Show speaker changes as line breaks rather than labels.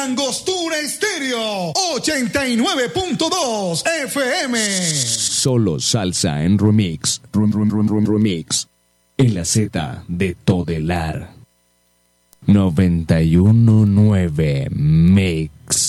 Angostura Estéreo 89.2 FM.
Solo salsa en remix. Remix. En la Z de Todelar. 91.9 Mix.